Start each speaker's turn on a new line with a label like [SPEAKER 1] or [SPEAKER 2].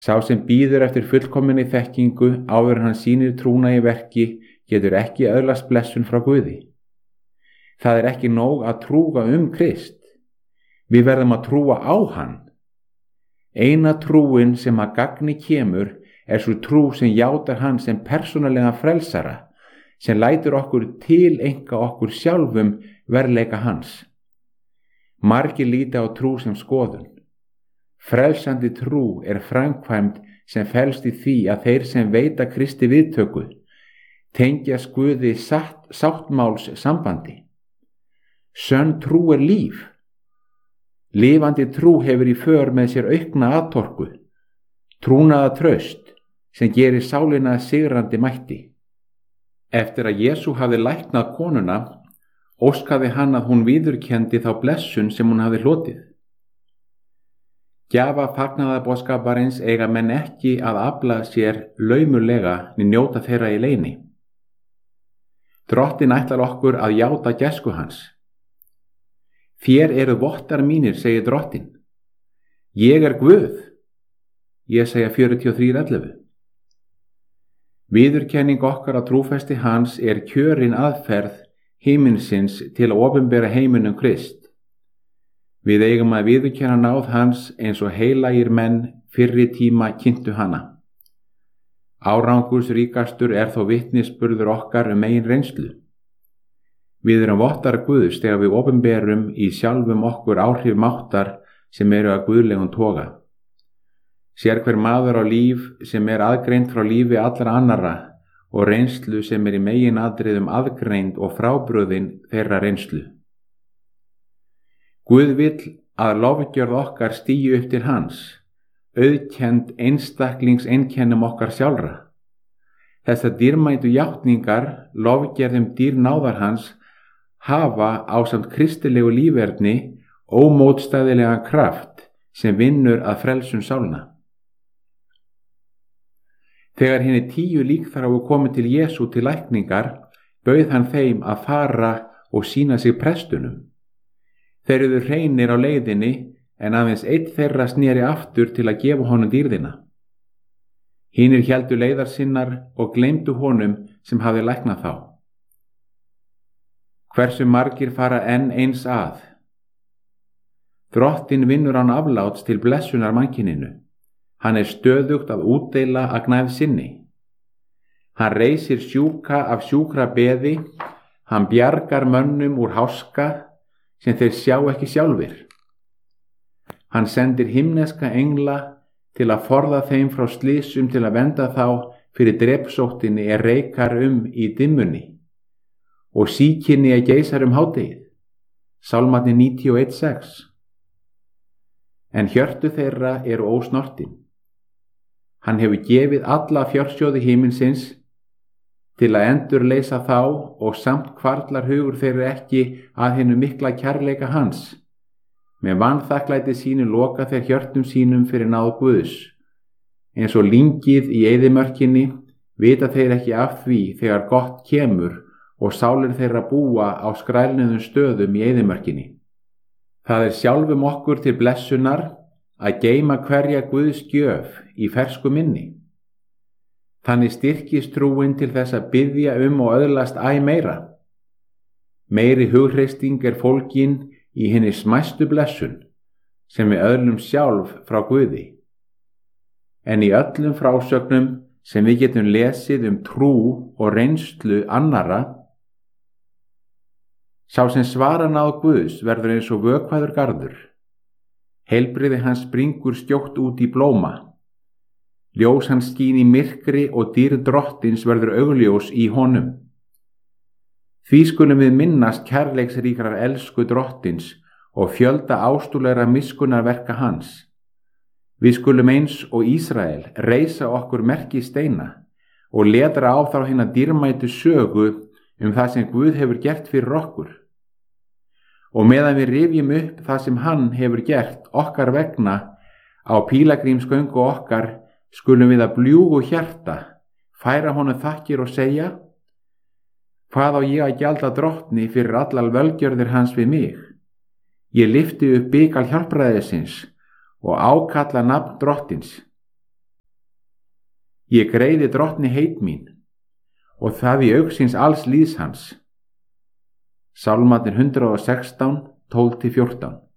[SPEAKER 1] Sá sem bíður eftir fullkominni þekkingu áður en hann sýnir trúna í verki getur ekki öðlast blessun frá Guði. Það er ekki nóg að trúa Krist. Við verðum að trúa á hann. Eina trúin sem að gagni kemur er sú trú sem játar hann sem persónulega frelsara, sem lætur okkur tileinka okkur sjálfum verðleika hans. Margir líta á trú sem skoðun. Frelsandi trú er framkvæmd sem felst í því að þeir sem veita Kristi viðtöku tengjast Guði sáttmáls sambandi. Sönn trú er líf. Lifandi trú hefur í för með sér aukna atorku, trúnaða traust sem gerir sálina sigrandi mætti. Eftir að Jesú hafði læknað konuna, óskaði hann að hún viðurkenndi þá blessun sem hún hafði hlotið. Gjafa fagnaðarboðskaparins eiga menn ekki að afla sér laumulega né njóta þeirra í leyni. Drottinn ætlar okkur að játa gæsku hans. Þér eru vottar mínir, segir Drottinn. Ég er Guð. Jesaja 43:11. Viðurkenning okkar á trúfesti hans er kjörin aðferð himinsins til að opinbera heiminum Krist. Við eigum að viðurkenna náð hans eins og heilagir menn fyrri tíma kynntu hana. Árangursríkastur er þó vitnisburður okkar eigin reynslu. Við erum vottar Guðs þegar við opinberum í sjálfum okkur áhrif máttar sem eru að guðlegum toga. Sérhver maður á líf sem er aðgreind frá lífi allra annarra og reynslu sem er í meginatriðum aðgreind og frábrugðin þeirra reynslu. Guð vill að lofgjörð okkar stígi upp til hans, auðkennd einstaklingseinkennum okkar sjálfra. Þessar dýrmætu játningar, lofgerðum dýrnáðar hans, hafa ásamt kristilegu líferni ómótstæðilegan kraft sem vinnur að frelsun sálna. Þegar hinir 10 líkþráu komu til Jesú til lækningar, bauð hann þeim að fara og sýna sig prestunum. Þeir eru hreinir á leiðinni, en aðeins einn þeirra sneri aftur til að gefa honum dýrðina. Hinir héldu leiðar sinnar og gleymdu honum sem hafði læknað þá. Hversu margir fara enn eins að? Drottinn vinnur án afláts til blessunar mannkyninu. Hann er stöðugt að útdeila að gnægð sinni. Hann reisir sjúka af sjúkra beði, hann bjargar mönnum úr háska sem þeir sjá ekki sjálfir. Hann sendir himneska engla til að forða þeim frá slysum til að venda þá fyrir drepsóttinni reikar í dimmunni og síkinni geisar hádegið. Sálmarnir 91:6. En hjörtu þeirra eru ósnortin. Hann hefur gefið alla fjársjóði himinsins til að endurleysa þá og samt hvarflar hugur þeirra ekki að hinu mikla kærleika hans. Með vanþakklæti sínu loka þeir hjörtum sínum fyrir náð Guðs. Eins og lyngið í eyðimörkinni vita þeir ekki af því þegar gott kemur og sálir þeirra búa á skrælnuðum stöðum í eyðimörkinni. Það er sjálfum okkur til blessunar að geyma hverja Guðs gjöf í fersku minni. Þannig styrkist trúin til þess að biðja og öðlast æ meira. Meiri hugreisting er fólgin í hinni smæstu blessun sem við öðlum sjálf frá Guði. En í öllum frásögnum sem við getum lesið trú og reynslu annara, sá sem svara náð Guðs verður eins og vökvaður garður. Heilbrigði hans springur skjótt út í blóma. Ljós hans skín í myrkri og dýrð Drottins verður augljós í honum. Því skulum við minnast kærleiksríkrar elsku Drottins og fjölda ástúðlegra miskunnarverka hans. Við skulum eins og Ísrael reisa okkur merki steina og letra á þá hina dýrmætu sögu það sem Guð hefur gert fyrir okkur. Og meðan við rifjum upp það sem hann hefur gert okkar vegna á pílagrímsgöngu okkar, skulum við að bljúgu hjarta færa honum þakkir og segja: Hvað á ég að gjalda Drottni fyrir allar velgjörðir hans við mig? Ég lyfti upp bikal hjálpræðisins og ákalla nafn Drottins. Ég greiði drottni heit mín og það í augsins alls líðs hans. Sálmarnir 116, 12-14.